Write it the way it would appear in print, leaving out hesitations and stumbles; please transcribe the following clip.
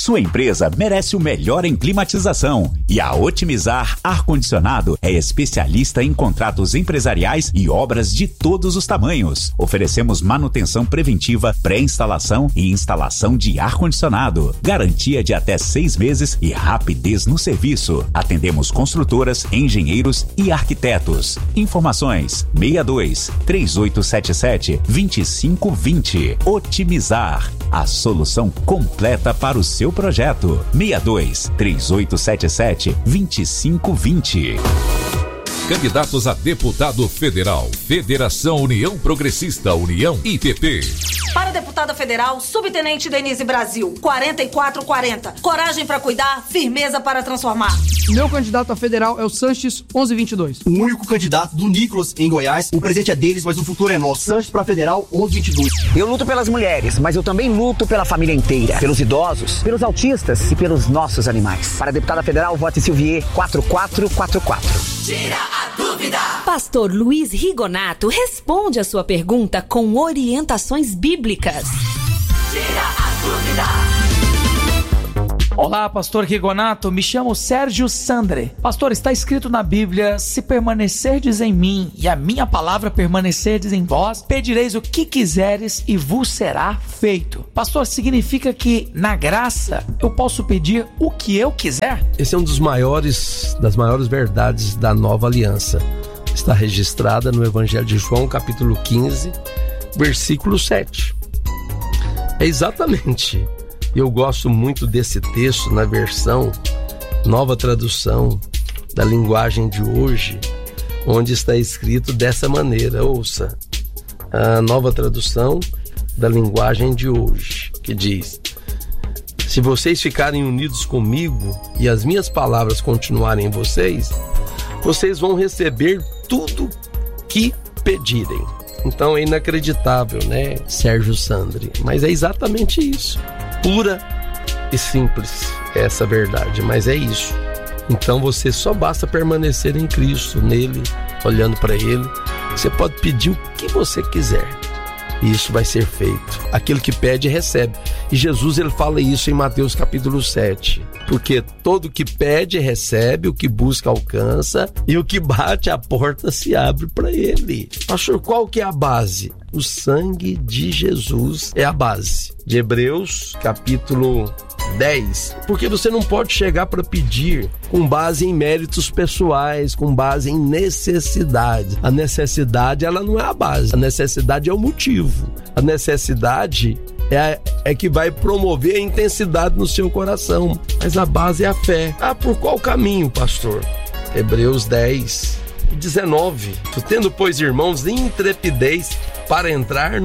Sua empresa merece o melhor em climatização e a Otimizar Ar-Condicionado é especialista em contratos empresariais e obras de todos os tamanhos. Oferecemos manutenção preventiva, pré-instalação e instalação de ar-condicionado. Garantia de até 6 meses e rapidez no serviço. Atendemos construtoras, engenheiros e arquitetos. Informações 62 3877 2520. Otimizar, a solução completa para o seu projeto. 62 3877 2520. Candidatos a deputado federal. Federação União Progressista, União IPP. Para deputada federal, subtenente Denise Brasil, 4440. Coragem para cuidar, firmeza para transformar. Meu candidato a federal é o Sanches 1122. O único candidato do Nicolas em Goiás. O presente é deles, mas o futuro é nosso. Sanches para federal 1122. Eu luto pelas mulheres, mas eu também luto pela família inteira. Pelos idosos, pelos autistas e pelos nossos animais. Para deputada federal, vote Silvier 4444. Tira a dúvida. Pastor Luiz Rigonato responde a sua pergunta com orientações bíblicas. Tira a dúvida. Olá, pastor Rigonato, me chamo Sérgio Sandre. Pastor, está escrito na Bíblia: se permanecerdes em mim e a minha palavra permanecerdes em vós, pedireis o que quiseres e vos será feito. Pastor, significa que na graça eu posso pedir o que eu quiser? Esse é um das maiores verdades da nova aliança. Está registrada no Evangelho de João, capítulo 15, versículo 7. É exatamente. Eu gosto muito desse texto na versão Nova Tradução da linguagem de hoje, onde está escrito dessa maneira. Ouça, a Nova Tradução da linguagem de hoje, que diz: se vocês ficarem unidos comigo e as minhas palavras continuarem em vocês, vocês vão receber tudo que pedirem. Então é inacreditável, né, Sérgio Sandri? Mas é exatamente isso. Pura e simples essa verdade, mas é isso. Então você só basta permanecer em Cristo, nele, olhando para ele. Você pode pedir o que você quiser e isso vai ser feito. Aquele que pede, recebe. E Jesus, ele fala isso em Mateus capítulo 7. Porque todo que pede, recebe, o que busca, alcança, e o que bate, a porta se abre para ele. Pastor, qual que é a base? O sangue de Jesus é a base. De Hebreus capítulo 10. Porque você não pode chegar para pedir com base em méritos pessoais, com base em necessidade. A necessidade, ela não é a base. A necessidade é o motivo. A necessidade é que vai promover a intensidade no seu coração. Mas a base é a fé. Por qual caminho, pastor? Hebreus 10, 19. Tendo, pois, irmãos, intrepidez para entrar